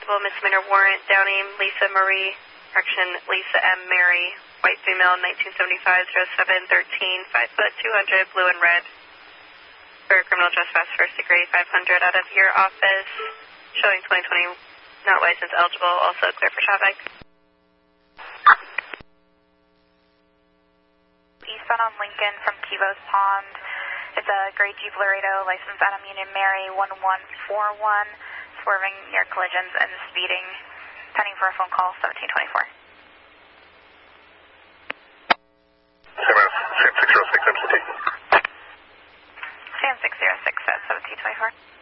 eligible misdemeanor warrant, Downey Lisa Marie, correction, Lisa M. Mary, white female, 1975-07-13, 5 foot 200, blue and red. For criminal trespass, first degree, 500 out of your office, showing 2020, not license eligible, also clear for traffic. Eastbound on Lincoln from Kivo's Pond. It's a gray Jeep Laredo, license Adam Union Mary, 1141, swerving near collisions and speeding, pending for a phone call, 1724. Sam 606 MCT. Sam 606 at 1724.